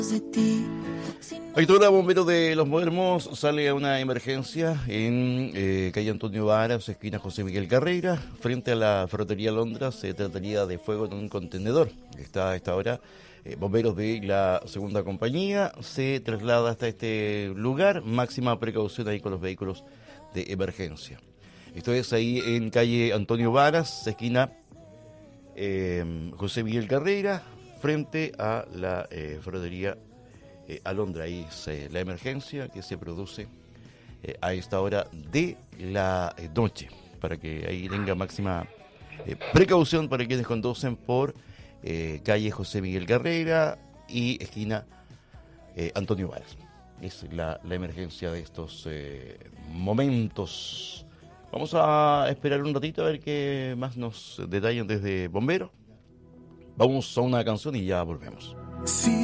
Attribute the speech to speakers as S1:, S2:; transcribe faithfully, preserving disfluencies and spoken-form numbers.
S1: Ayuda bombero de Los Muermos sale a una emergencia en eh, calle Antonio Varas, esquina José Miguel Carreira, frente a la ferretería Londra. Se trataría de fuego en un contenedor. Está a esta hora. Eh, bomberos de la segunda compañía se traslada hasta este lugar. Máxima precaución ahí con los vehículos de emergencia. Esto es ahí en calle Antonio Varas, esquina eh, José Miguel Carreira, frente a la eh, ferretería Eh, Alondra. Ahí es eh, la emergencia que se produce eh, a esta hora de la eh, noche, para que ahí tenga máxima eh, precaución para quienes conducen por eh, calle José Miguel Carrera y esquina eh, Antonio Varas. Es la, la emergencia de estos eh, momentos. Vamos a esperar un ratito a ver qué más nos detallan desde Bomberos. Vamos a una canción y ya volvemos. Sí.